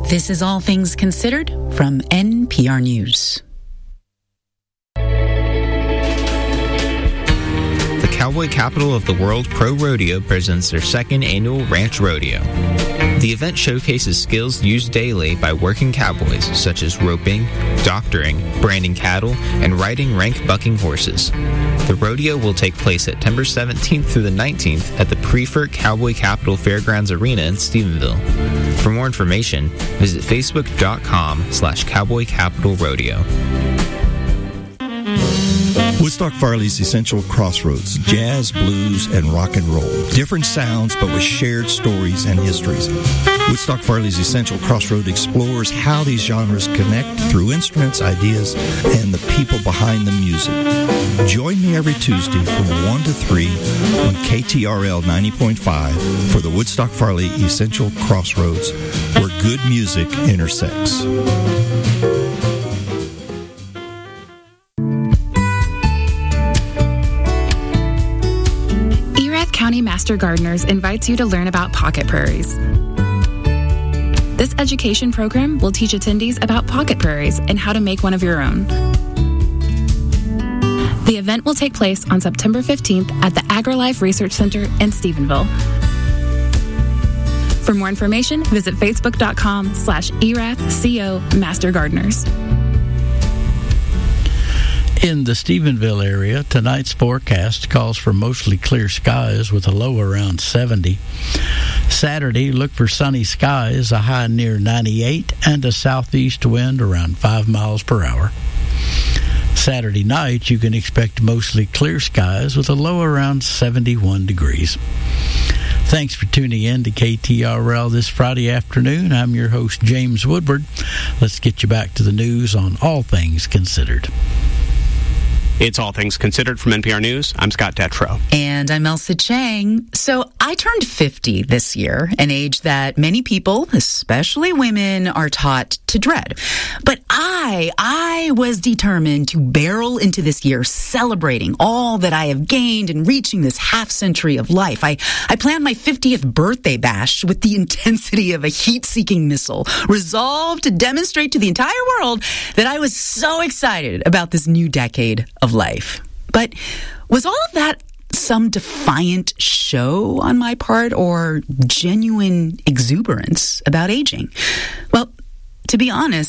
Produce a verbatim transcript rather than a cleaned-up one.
This is All Things Considered from N P R News. The Cowboy Capital of the World Pro Rodeo presents their second annual Ranch Rodeo. The event showcases skills used daily by working cowboys, such as roping, doctoring, branding cattle, and riding rank bucking horses. The rodeo will take place September seventeenth through the nineteenth at the Preferred Cowboy Capital Fairgrounds Arena in Stephenville. For more information, visit facebook.com slash Cowboy Capital Rodeo. Woodstock Farley's Essential Crossroads, jazz, blues, and rock and roll. Different sounds, but with shared stories and histories. Woodstock Farley's Essential Crossroads explores how these genres connect through instruments, ideas, and the people behind the music. Join me every Tuesday from one to three on K T R L ninety point five for the Woodstock Farley Essential Crossroads, where good music intersects. County Master Gardeners invites you to learn about pocket prairies. This education program will teach attendees about pocket prairies and how to make one of your own. The event will take place on September fifteenth at the AgriLife Research Center in Stephenville. For more information, visit facebook.com slash ERATHCO Master Gardeners. In the Stephenville area, tonight's forecast calls for mostly clear skies with a low around seventy. Saturday, look for sunny skies, a high near ninety-eight, and a southeast wind around five miles per hour. Saturday night, you can expect mostly clear skies with a low around seventy-one degrees. Thanks for tuning in to K T R L this Friday afternoon. I'm your host, James Woodward. Let's get you back to the news on All Things Considered. It's All Things Considered from N P R News. I'm Scott Detrow. And I'm Elsa Chang. So I turned fifty this year, an age that many people, especially women, are taught to dread. But I, I was determined to barrel into this year celebrating all that I have gained and reaching this half century of life. I, I planned my fiftieth birthday bash with the intensity of a heat-seeking missile, resolved to demonstrate to the entire world that I was so excited about this new decade of life. But was all of that some defiant show on my part or genuine exuberance about aging? Well, to be honest,